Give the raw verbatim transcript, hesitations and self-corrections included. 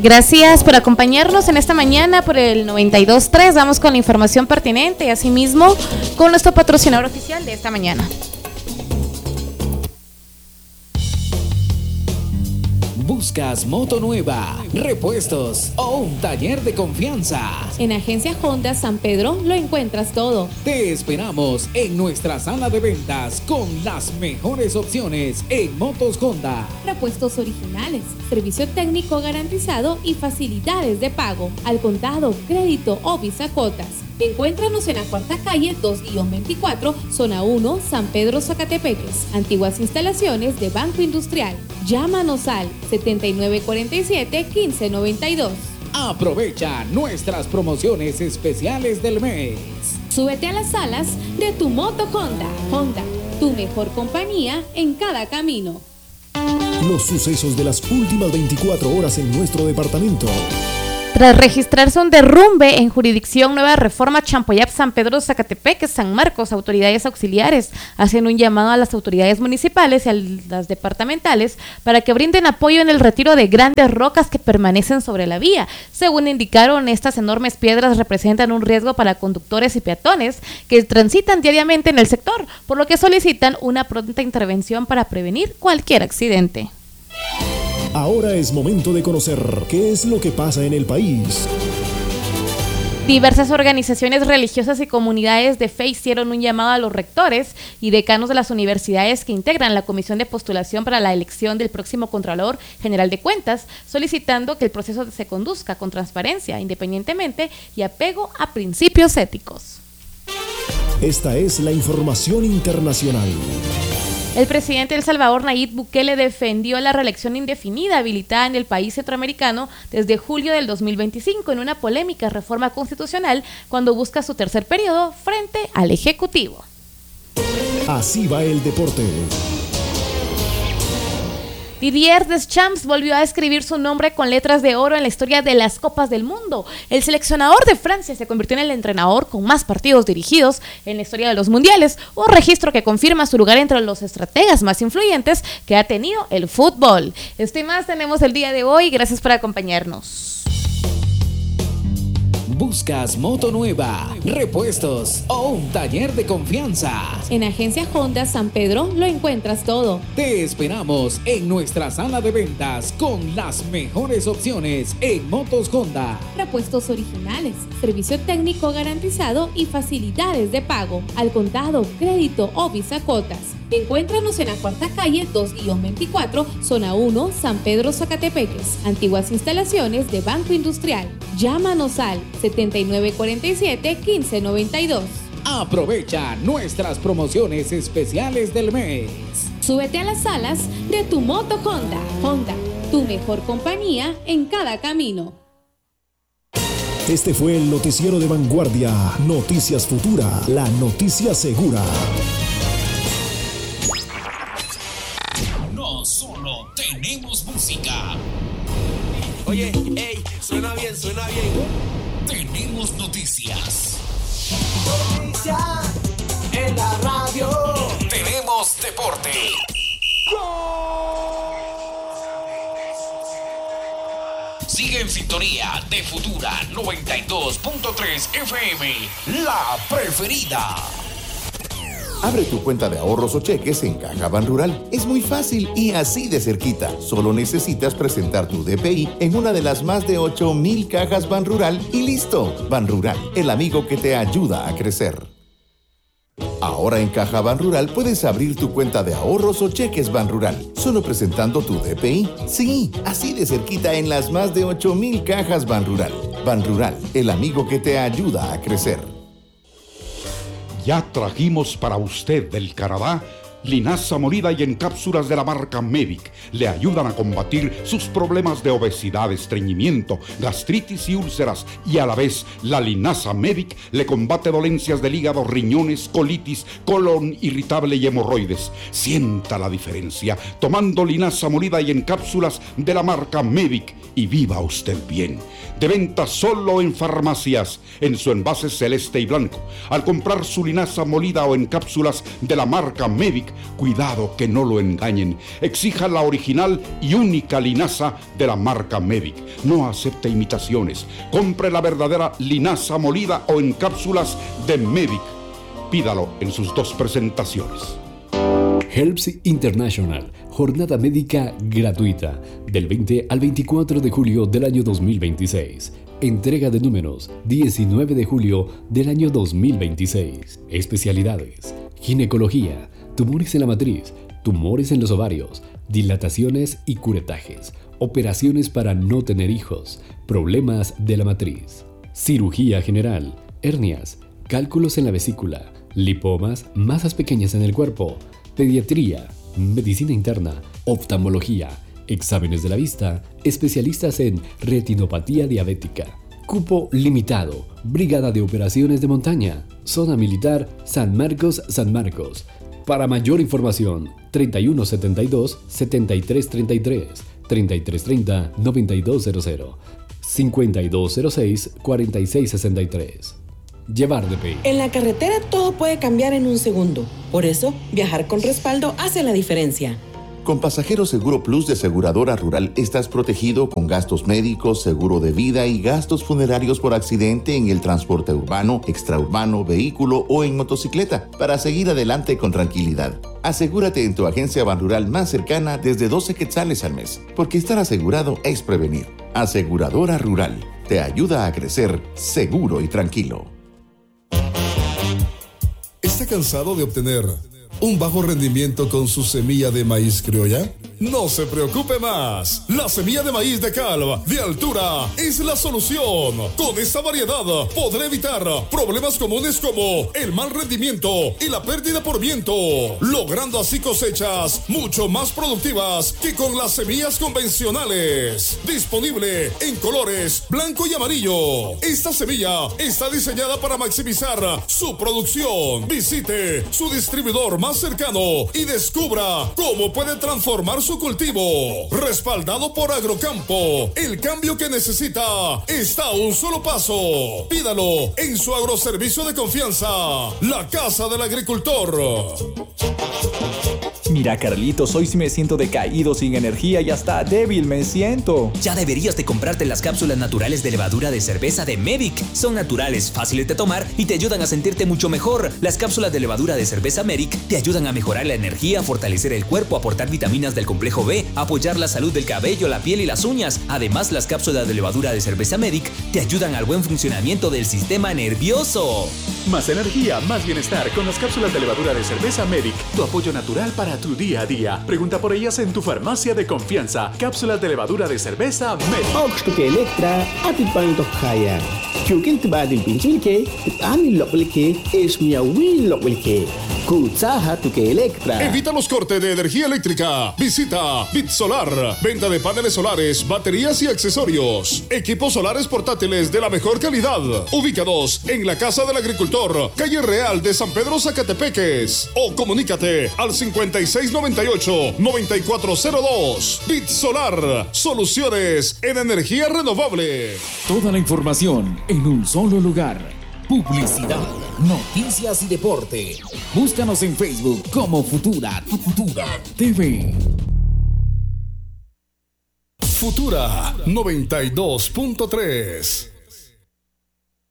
Gracias por acompañarnos en esta mañana por el noventa y dos punto tres. Vamos con la información pertinente y asimismo con nuestro patrocinador oficial de esta mañana. ¿Buscas moto nueva, repuestos o un taller de confianza? En Agencia Honda San Pedro lo encuentras todo. Te esperamos en nuestra sala de ventas con las mejores opciones en motos Honda. Repuestos originales, servicio técnico garantizado y facilidades de pago, al contado, crédito o bisacotas. Encuéntranos en la cuarta calle dos veinticuatro, zona uno, San Pedro Zacatepeques. Antiguas instalaciones de Banco Industrial. Llámanos al setenta y nueve cuarenta y siete, quince noventa y dos. Aprovecha nuestras promociones especiales del mes. Súbete a las alas de tu moto Honda. Honda, tu mejor compañía en cada camino. Los sucesos de las últimas veinticuatro horas en nuestro departamento. Tras registrarse un derrumbe en jurisdicción Nueva Reforma Champoyap, San Pedro Zacatepeques, San Marcos, autoridades auxiliares hacen un llamado a las autoridades municipales y a las departamentales para que brinden apoyo en el retiro de grandes rocas que permanecen sobre la vía. Según indicaron, estas enormes piedras representan un riesgo para conductores y peatones que transitan diariamente en el sector, por lo que solicitan una pronta intervención para prevenir cualquier accidente. Ahora es momento de conocer qué es lo que pasa en el país. Diversas organizaciones religiosas y comunidades de fe hicieron un llamado a los rectores y decanos de las universidades que integran la comisión de postulación para la elección del próximo Contralor General de Cuentas, solicitando que el proceso se conduzca con transparencia, independientemente y apego a principios éticos. Esta es la información internacional. El presidente de El Salvador, Nayib Bukele, defendió la reelección indefinida habilitada en el país centroamericano desde julio del dos mil veinticinco en una polémica reforma constitucional cuando busca su tercer periodo frente al Ejecutivo. Así va el deporte. Didier Deschamps volvió a escribir su nombre con letras de oro en la historia de las Copas del Mundo. El seleccionador de Francia se convirtió en el entrenador con más partidos dirigidos en la historia de los mundiales, un registro que confirma su lugar entre los estrategas más influyentes que ha tenido el fútbol. Esto y más tenemos el día de hoy. Gracias por acompañarnos. ¿Buscas moto nueva, repuestos o un taller de confianza? En Agencia Honda San Pedro lo encuentras todo. Te esperamos en nuestra sala de ventas con las mejores opciones en motos Honda. Repuestos originales, servicio técnico garantizado y facilidades de pago, al contado, crédito o bisacotas. Encuéntranos en la cuarta calle dos veinticuatro, zona uno, San Pedro Zacatepeques. Antiguas instalaciones de Banco Industrial. Llámanos al setenta y nueve cuarenta y siete, quince noventa y dos. Aprovecha nuestras promociones especiales del mes. Súbete a las alas de tu moto Honda. Honda, tu mejor compañía en cada camino. Este fue el noticiero de Vanguardia. Noticias Futura, la noticia segura. No solo tenemos música. Oye, ey, suena bien, suena bien. Tenemos noticias. Noticias en la radio. Tenemos deporte. Sigue en sintonía de Futura noventa y dos punto tres F M, la preferida. Abre tu cuenta de ahorros o cheques en Caja Banrural. Es muy fácil y así de cerquita. Solo necesitas presentar tu D P I en una de las más de ocho mil cajas Banrural y listo. Banrural, el amigo que te ayuda a crecer. Ahora en Caja Banrural puedes abrir tu cuenta de ahorros o cheques Banrural, solo presentando tu D P I. Sí, así de cerquita en las más de ocho mil cajas Banrural. Banrural, el amigo que te ayuda a crecer. Ya trajimos para usted del Canadá linaza molida y en cápsulas de la marca Medic. Le ayudan a combatir sus problemas de obesidad, estreñimiento, gastritis y úlceras. Y a la vez, la linaza Medic le combate dolencias del hígado, riñones, colitis, colon irritable y hemorroides. Sienta la diferencia tomando linaza molida y en cápsulas de la marca Medic y viva usted bien. De venta solo en farmacias, en su envase celeste y blanco. Al comprar su linaza molida o en cápsulas de la marca Medic, Cuidado que no lo engañen. Exija la original y única linaza de la marca Medic. No acepte imitaciones. Compre la verdadera linaza molida o en cápsulas de Medic. Pídalo en sus dos presentaciones. Helps International, jornada médica gratuita, del veinte al veinticuatro de julio del año dos mil veintiséis. Entrega de números, diecinueve de julio del año dos mil veintiséis. Especialidades: ginecología, tumores en la matriz, tumores en los ovarios, dilataciones y curetajes, operaciones para no tener hijos, problemas de la matriz, cirugía general, hernias, cálculos en la vesícula, lipomas, masas pequeñas en el cuerpo, pediatría, medicina interna, oftalmología, exámenes de la vista, especialistas en retinopatía diabética. Cupo limitado, Brigada de Operaciones de Montaña, Zona Militar San Marcos, San Marcos. Para mayor información, treinta y uno setenta y dos, setenta y tres treinta y tres, treinta y tres treinta, noventa y dos cero cero, cincuenta y dos cero seis, cuarenta y seis sesenta y tres. Llevar de P. En la carretera todo puede cambiar en un segundo. Por eso, viajar con respaldo hace la diferencia. Con Pasajero Seguro Plus de Aseguradora Rural estás protegido con gastos médicos, seguro de vida y gastos funerarios por accidente en el transporte urbano, extraurbano, vehículo o en motocicleta para seguir adelante con tranquilidad. Asegúrate en tu agencia Banrural más cercana desde doce quetzales al mes, porque estar asegurado es prevenir. Aseguradora Rural te ayuda a crecer seguro y tranquilo. ¿Está cansado de obtener un bajo rendimiento con su semilla de maíz criolla? No se preocupe más. La semilla de maíz de Calv de altura es la solución. Con esta variedad podrá evitar problemas comunes como el mal rendimiento y la pérdida por viento, logrando así cosechas mucho más productivas que con las semillas convencionales. Disponible en colores blanco y amarillo. Esta semilla está diseñada para maximizar su producción. Visite su distribuidor más cercano y descubra cómo puede transformar su cultivo. Respaldado por Agrocampo, el cambio que necesita está a un solo paso. Pídalo en su agroservicio de confianza, la Casa del Agricultor. Mira, Carlitos, hoy sí me siento decaído, sin energía y hasta débil me siento. Ya deberías de comprarte las cápsulas naturales de levadura de cerveza de Medic. Son naturales, fáciles de tomar y te ayudan a sentirte mucho mejor. Las cápsulas de levadura de cerveza Medic te ayudan a mejorar la energía, fortalecer el cuerpo, aportar vitaminas del complejo B, apoyar la salud del cabello, la piel y las uñas. Además, las cápsulas de levadura de cerveza Medic te ayudan al buen funcionamiento del sistema nervioso. Más energía, más bienestar con las cápsulas de levadura de cerveza Medic. Tu apoyo natural para tu día a día. Pregunta por ellas en tu farmacia de confianza. Cápsulas de levadura de cerveza Medic. Oxtuke Electra, Atipanto Kaya. Chukin Tibadil Pinchilke, Ani Loplike, es mi Awil Loplike. Kutsaha Tuke Electra. Evita los cortes de energía eléctrica. Visita BitSolar. Venta de paneles solares, baterías y accesorios. Equipos solares portátiles de la mejor calidad. Ubicados en la Casa del Agricultor, Calle Real de San Pedro, Zacatepeques. O comunícate al cincuenta y seis noventa y ocho, noventa y cuatro cero dos. BitSolar. Soluciones en energía renovable. Toda la información en un solo lugar. Publicidad, noticias y deporte. Búscanos en Facebook como Futura, tu Futura T V. Futura noventa y dos punto tres.